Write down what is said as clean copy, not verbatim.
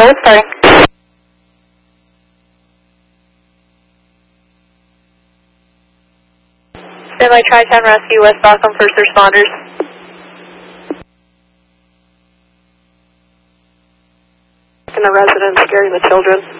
hold starting. Standby Tri-Town Rescue, West Stockholm, first responders. And the residents scaring the children.